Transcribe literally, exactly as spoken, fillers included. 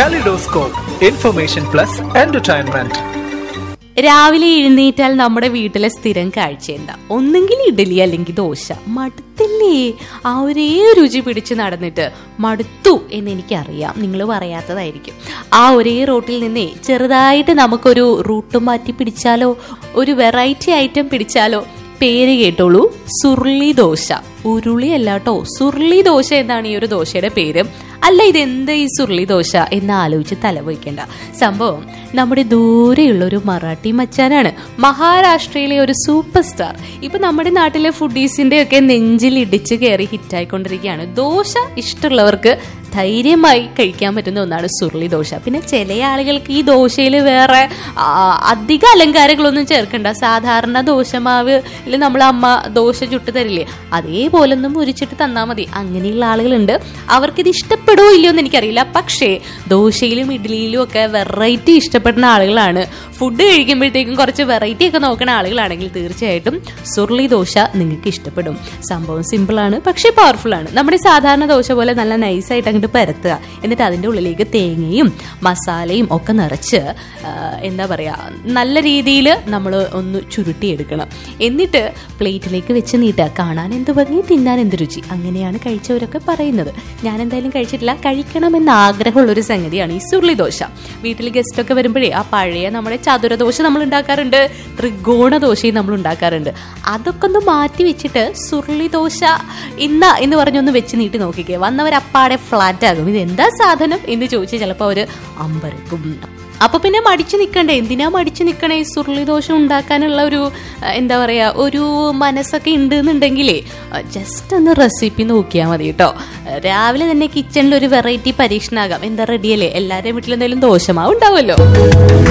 Kaleidoscope, information plus entertainment. രാവിലെ എഴുന്നേറ്റാൽ നമ്മുടെ വീട്ടിലെ സ്ഥിരം കാഴ്ച എന്താ? ഒന്നെങ്കിൽ ഇഡലി അല്ലെങ്കിൽ ദോശ. മടുത്തില്ലേ? ആ ഒരേ രുചി പിടിച്ച് നടന്നിട്ട് മടുത്തു എന്ന് എനിക്കറിയാം, നിങ്ങൾ പറയാത്തതായിരിക്കും. ആ ഒരേ റൂട്ടിൽ നിന്നേ ചെറുതായിട്ട് നമുക്കൊരു റൂട്ട് മാറ്റി പിടിച്ചാലോ, ഒരു വെറൈറ്റി ഐറ്റം പിടിച്ചാലോ? പേര് കേട്ടോളൂ, സുർളി ദോശ. ഉരുളി അല്ലാട്ടോ, സുർളി ദോശ എന്നാണ് ഈ ഒരു ദോശയുടെ പേര്. അല്ല, ഇതെന്താ ഈ സുർളി ദോശ എന്ന് ആലോചിച്ച് തലവയ്ക്കേണ്ട. സംഭവം നമ്മുടെ ദൂരെയുള്ള ഒരു മറാഠി മച്ചാനാണ്, മഹാരാഷ്ട്രയിലെ ഒരു സൂപ്പർ സ്റ്റാർ. ഇപ്പൊ നമ്മുടെ നാട്ടിലെ ഫുഡീസിന്റെ ഒക്കെ നെഞ്ചിൽ ഇടിച്ച് കയറി ഹിറ്റായിക്കൊണ്ടിരിക്കുകയാണ്. ദോശ ഇഷ്ടമുള്ളവർക്ക് ധൈര്യമായി കഴിക്കാൻ പറ്റുന്ന ഒന്നാണ് സുർളി ദോശ. പിന്നെ ചില ആളുകൾക്ക് ഈ ദോശയിൽ വേറെ അധിക അലങ്കാരങ്ങളൊന്നും ചേർക്കണ്ട. സാധാരണ ദോശമാവ് നമ്മൾ അമ്മ ദോശ ചുട്ട് തരില്ലേ, അതേപോലൊന്നും മുരിച്ചിട്ട് തന്നാൽ മതി. അങ്ങനെയുള്ള ആളുകളുണ്ട്. അവർക്കിത് ഇഷ്ടപ്പെടുമോ ഇല്ലയോ എന്ന് എനിക്കറിയില്ല. പക്ഷേ ദോശയിലും ഇഡ്ഡലിയിലും ഒക്കെ വെറൈറ്റി ഇഷ്ടപ്പെടുന്ന ആളുകളാണ്, ഫുഡ് കഴിക്കുമ്പോഴത്തേക്കും കുറച്ച് വെറൈറ്റി ഒക്കെ നോക്കുന്ന ആളുകളാണെങ്കിൽ തീർച്ചയായിട്ടും സുർളി ദോശ നിങ്ങൾക്ക് ഇഷ്ടപ്പെടും. സംഭവം സിമ്പിളാണ്, പക്ഷേ പവർഫുൾ ആണ്. നമ്മുടെ സാധാരണ ദോശ പോലെ നല്ല നൈസായിട്ട് അങ്ങോട്ട് പരത്തുക, എന്നിട്ട് അതിൻ്റെ ഉള്ളിലേക്ക് തേങ്ങയും മസാലയും ഒക്കെ നിറച്ച് എന്താ പറയുക, നല്ല രീതിയിൽ നമ്മൾ ഒന്ന് ചുരുട്ടിയെടുക്കണം. എന്നിട്ട് പ്ലേറ്റിലേക്ക് വെച്ച് നീട്ടുക. കാണാൻ എന്ത് ഭംഗി, തിന്നാൻ എന്ത് രുചി. അങ്ങനെയാണ് കഴിച്ചവരൊക്കെ പറയുന്നത്. ഞാൻ എന്തായാലും കഴിച്ചിട്ടില്ല. കഴിക്കണമെന്ന് ആഗ്രഹമുള്ളൊരു സംഗതിയാണ് ഈ സുർളി ദോശ. വീട്ടിൽ ഗസ്റ്റൊക്കെ വരുമ്പോഴേ ആ പഴയ നമ്മുടെ ചതുര ദോശ നമ്മൾ ഉണ്ടാക്കാറുണ്ട്, ത്രികോണ ദോശയും നമ്മൾ ഉണ്ടാക്കാറുണ്ട്. അതൊക്കെ ഒന്ന് മാറ്റി വെച്ചിട്ട് സുർളി ദോശ ഇന്ന എന്ന് പറഞ്ഞൊന്ന് വെച്ച് നീട്ടി നോക്കിക്കേ, വന്നവരപ്പാടെ ഫ്ലാറ്റ് ആകും. ഇത് എന്താ സാധനം എന്ന് ചോദിച്ചാൽ ചിലപ്പോൾ അവർ അമ്പരക്കും. അപ്പൊ പിന്നെ മടിച്ചു നിൽക്കണ്ടേ? എന്തിനാ മടിച്ചു നിൽക്കണേ? സുർളി ദോശ ഉണ്ടാക്കാനുള്ള ഒരു എന്താ പറയാ, ഒരു മനസ്സൊക്കെ ഉണ്ട് എന്നുണ്ടെങ്കിലേ ജസ്റ്റ് ഒന്ന് റെസിപ്പി നോക്കിയാൽ മതി കേട്ടോ. രാവിലെ തന്നെ കിച്ചണിൽ ഒരു വെറൈറ്റി പരീക്ഷണമാകാം. എന്താ, റെഡിയല്ലേ? എല്ലാവരുടെയും വീട്ടിൽ എന്തെങ്കിലും ദോശമാവ് ഉണ്ടാവുമല്ലോ.